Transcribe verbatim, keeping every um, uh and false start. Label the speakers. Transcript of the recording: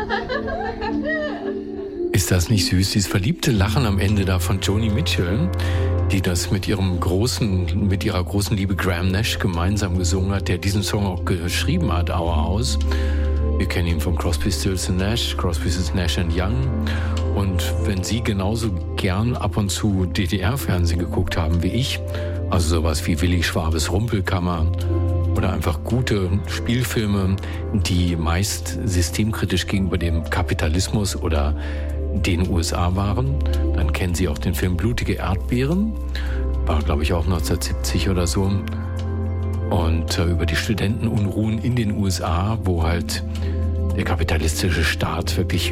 Speaker 1: Ist das nicht süß? Dieses verliebte Lachen am Ende da von Joni Mitchell, die das mit ihrem großen, mit ihrer großen Liebe Graham Nash gemeinsam gesungen hat, der diesen Song auch geschrieben hat, Our House. Wir kennen ihn von Crosby, Stills and Nash, Crosby, Stills, Nash and Young. Und wenn Sie genauso gern ab und zu D D R-Fernsehen geguckt haben wie ich, also sowas wie Willi Schwabes Rumpelkammer oder einfach gute Spielfilme, die meist systemkritisch gegenüber dem Kapitalismus oder den U S A waren, dann kennen Sie auch den Film Blutige Erdbeeren, war glaube ich auch neunzehnhundertsiebzig oder so, und äh, über die Studentenunruhen in den U S A, wo halt der kapitalistische Staat wirklich